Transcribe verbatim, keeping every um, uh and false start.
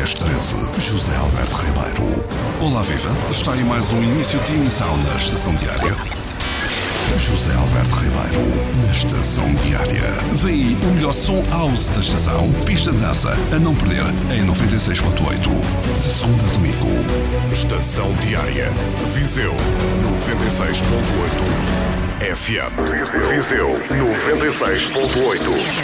das treze, José Alberto Ribeiro. Olá, viva! Está aí mais um início de emissão na Estação Diária. José Alberto Ribeiro, na Estação Diária. Vem aí o melhor som house da estação. Pista de dança, a não perder, em noventa e seis ponto oito. De segunda a domingo. Estação Diária. Viseu, noventa e seis ponto oito F M. Viseu, noventa e seis ponto oito.